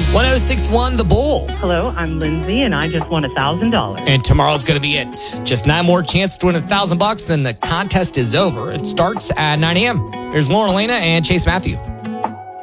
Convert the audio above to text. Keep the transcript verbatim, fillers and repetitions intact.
one oh six one The Bull. Hello, I'm Lindsay, and I just won one thousand dollars. And tomorrow's going to be it. Just nine more chances to win one thousand bucks, then the contest is over. It starts at nine a.m. Here's Lauren Elena and Chase Matthew.